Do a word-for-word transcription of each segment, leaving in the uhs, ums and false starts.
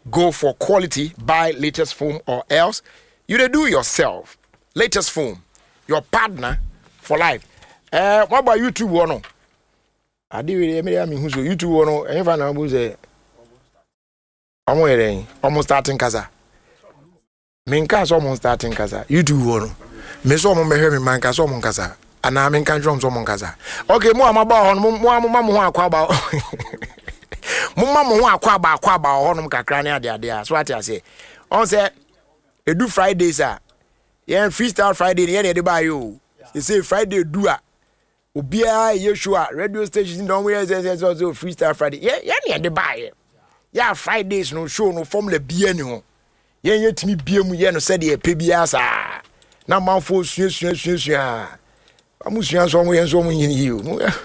go for quality, buy latest foam, or else you dey do yourself. Latest foam, your partner for life. Uh, what about YouTube one? I did really I mean who's YouTube one? If I know who's a almost starting casa. Minka almost starting casa. YouTube one. Me so mo me hear me man casa almost casa. And I mean can drum so casa. Okay, mo am about mo mo mo mo akwa about. Mumma mo akwa aba akwa aba honum kakra ne ade ade so ati ase on say edu Fridays a yen freestyle Friday ne yen de ba yo you say Friday do a obia yeshua radio station don we say so freestyle Friday yen yen de ba ye ya Fridays no show no formula bia ni ho yen yetimi bia mu yen no say de pe bia sa na manfo sua sua sua sua amu sua so mo yen so mo yin yi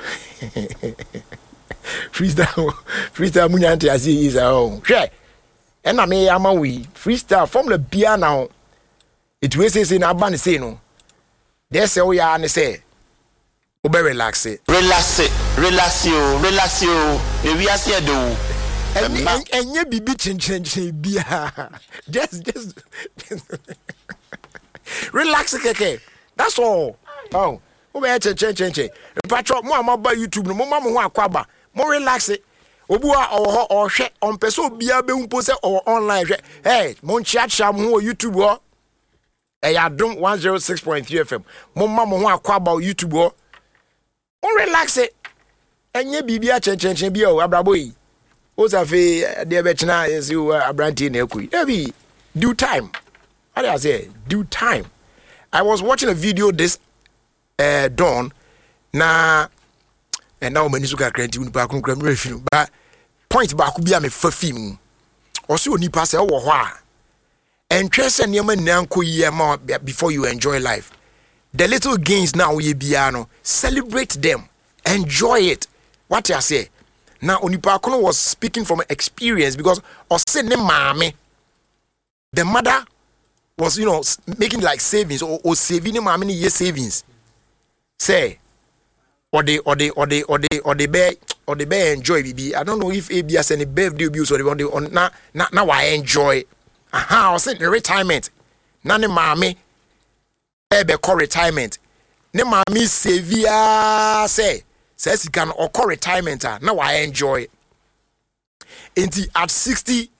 freestyle freestyle munyanti asi is oh hwe e na me ama we freestyle formula bia now it we say say na ban say no there say we ya ne say o be relax it relax it relax you relax you e wi ase do enye bibi chinchin bia just just relax keke that's all oh o be chinchin chinchin patro mo amaba YouTube no mo ma mo ho akwaba mo relax it obua oho ohwe onpeso bia be humpo se o online hwe hey mo nchia chia mo YouTube ho eh Adom one oh six point three F M mo ma mo ho akwaba YouTube ho mo relax it enye bibia chenchenchen bia o abrabo yi o sa fe de be china is you abranti na ekui e be due time what I say due time. I was watching a video this uh dawn na and now many suka krenti unipa konkram refinu ba point ba ku bia me fa film o se onipa se wo ho a entwe se niam nanko ye ma before you enjoy life. The little gains now ye bia no celebrate them, enjoy it. What I say now onipa kono was speaking from experience because o se ne maame the mother was you know making like savings or, or saving him how many years savings say or they or they or they or they or they bear or they bear enjoy baby. I don't know if A B S any birthday abuse or they on the on now now now I enjoy aha I was saying retirement na ne maame ebe call retirement ne maame severe say says he can occur retirement now I enjoy until at sixty